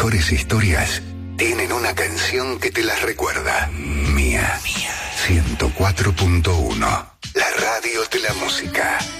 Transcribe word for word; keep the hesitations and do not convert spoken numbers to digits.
mejores historias tienen una canción que te las recuerda. Mía. Mía. ciento cuatro punto uno. La radio de la música.